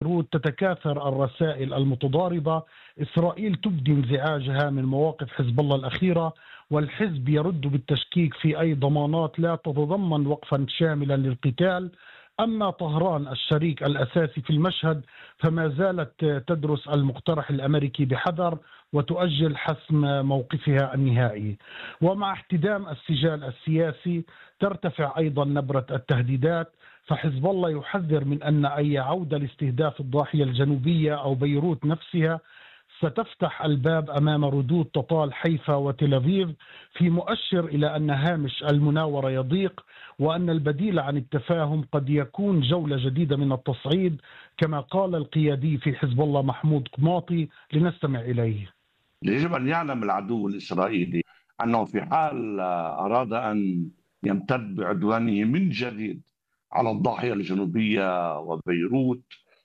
بيروت تتكاثر الرسائل المتضاربة. إسرائيل تبدي انزعاجها من مواقف حزب الله الأخيرة، والحزب يرد بالتشكيك في أي ضمانات لا تتضمن وقفا شاملا للقتال. أما طهران الشريك الأساسي في المشهد فما زالت تدرس المقترح الأمريكي بحذر وتؤجل حسم موقفها النهائي. ومع احتدام السجال السياسي ترتفع أيضا نبرة التهديدات، فحزب الله يحذر من أن أي عودة لاستهداف الضاحية الجنوبية أو بيروت نفسها ستفتح الباب أمام ردود تطال حيفا وتل أبيب، في مؤشر إلى أن هامش المناورة يضيق، وأن البديل عن التفاهم قد يكون جولة جديدة من التصعيد، كما قال القيادي في حزب الله محمود قماطي. لنستمع إليه. يجب أن يعلم العدو الإسرائيلي أنه في حال أراد أن يمتد بعدوانه من جديد على الضاحية الجنوبية وبيروت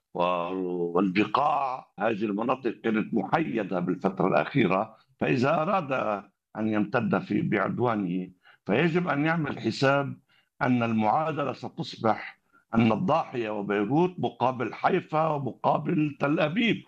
والبقاع، هذه المناطق كانت محيدة بالفترة الأخيرة، فإذا أراد أن يمتد بعدوانه فيجب أن يعمل حساب أن المعادلة ستصبح أن الضاحية وبيروت مقابل حيفا ومقابل تل أبيب.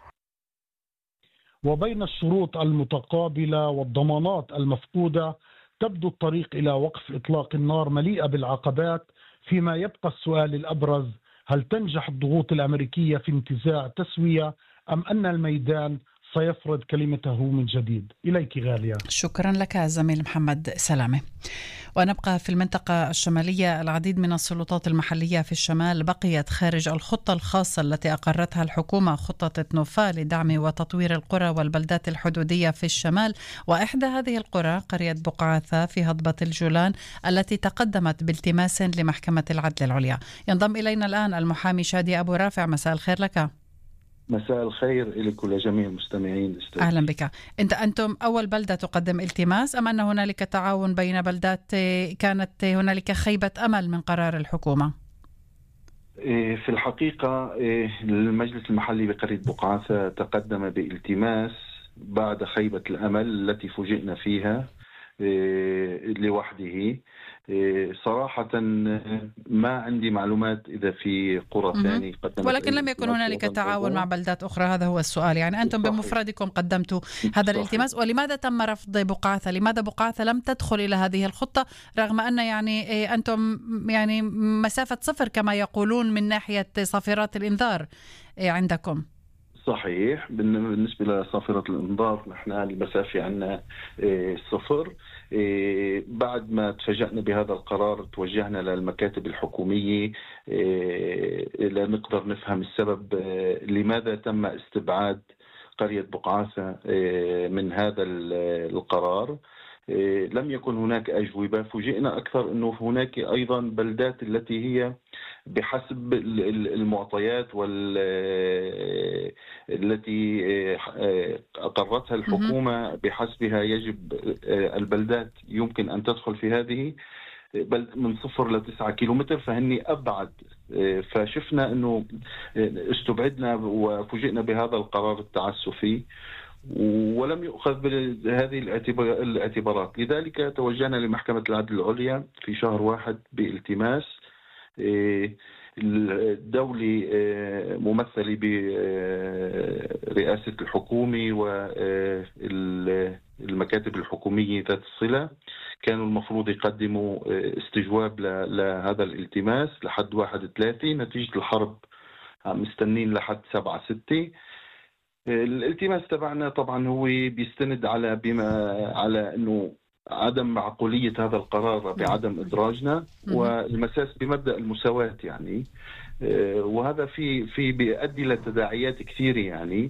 وبين الشروط المتقابلة والضمانات المفقودة تبدو الطريق إلى وقف إطلاق النار مليئة بالعقبات، فيما يبقى السؤال الأبرز: هل تنجح الضغوط الأمريكية في انتزاع تسوية، أم أن الميدان سيفرض كلمته من جديد؟ إليك غالية. شكرا لك زميل محمد سلامة. ونبقى في المنطقة الشمالية. العديد من السلطات المحلية في الشمال بقيت خارج الخطة الخاصة التي أقرتها الحكومة، خطة تنوفا لدعم وتطوير القرى والبلدات الحدودية في الشمال. وإحدى هذه القرى قرية بقعاثة في هضبة الجولان التي تقدمت بالتماس لمحكمة العدل العليا. ينضم إلينا الآن المحامي شادي أبو رافع. مساء الخير لك. مساء الخير لك ولجميع المستمعين. أهلا بك. أنتم أول بلدة تقدم التماس، أم أن هنالك تعاون بين بلدات كانت هنالك خيبة أمل من قرار الحكومة؟ في الحقيقة المجلس المحلي بقرية بقعاثة تقدم بالتماس بعد خيبة الأمل التي فوجئنا فيها لوحده. صراحة ما عندي معلومات إذا في قرى ثانية قدمت، ولكن لم يكن هنالك تعاون مع بلدات أخرى. هذا هو السؤال. يعني أنتم بمفردكم قدمتوا هذا الالتماس، ولماذا تم رفض بقعاثة؟ لماذا بقعاثة لم تدخل إلى هذه الخطة رغم أن يعني أنتم يعني مسافة صفر كما يقولون من ناحية صافرات الإنذار عندكم؟ صحيح. بالنسبة لصافرة الإنذار نحن المسافة عندنا صفر. بعد ما تفاجأنا بهذا القرار توجهنا للمكاتب الحكومية لنقدر نفهم السبب لماذا تم استبعاد قرية بقعاثة من هذا القرار. لم يكن هناك أجوبة. فوجئنا أكثر أنه هناك أيضا بلدات التي هي بحسب المعطيات التي أقرتها الحكومة بحسبها يجب البلدات يمكن أن تدخل في هذه من 0 ل 9 كيلومتر، فهني أبعد. فشفنا أنه استبعدنا وفوجئنا بهذا القرار التعسفي ولم يؤخذ بهذه الاعتبارات. لذلك توجهنا لمحكمة العدل العليا في شهر 1 بالتماس. الدولي ممثلة برئاسة الحكومة والمكاتب الحكومية ذات الصلة كانوا المفروض يقدموا استجواب لهذا الالتماس لحد 1/3. نتيجة الحرب مستنين لحد 7/6. الالتماس تبعنا طبعا هو بيستند على انه عدم معقولية هذا القرار بعدم إدراجنا والمساس بمبدأ المساواة يعني. وهذا في بيؤدي لتداعيات كثيرة يعني.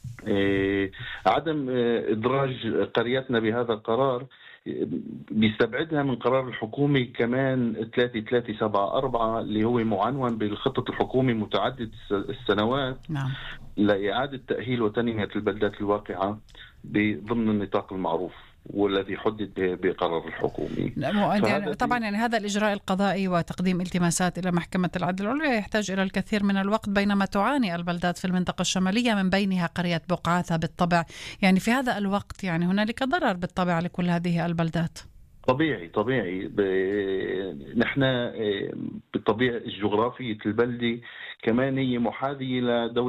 عدم إدراج قريتنا بهذا القرار بيستبعدها من قرار الحكومة كمان 3374 اللي هو معنون بالخطة الحكومة متعدد السنوات. نعم. لإعادة تأهيل وتنمية البلدات الواقعة ضمن النطاق المعروف والذي حدد بقرار الحكومي. يعني طبعا يعني هذا الإجراء القضائي وتقديم التماسات إلى محكمة العدل العليا يحتاج إلى الكثير من الوقت، بينما تعاني البلدات في المنطقة الشمالية من بينها قرية بقعاثة بالطبع. يعني في هذا الوقت يعني هنالك ضرر بالطبع لكل هذه البلدات. طبيعي. نحن بالطبيعة الجغرافية البلدة كمان هي محاذية لدولة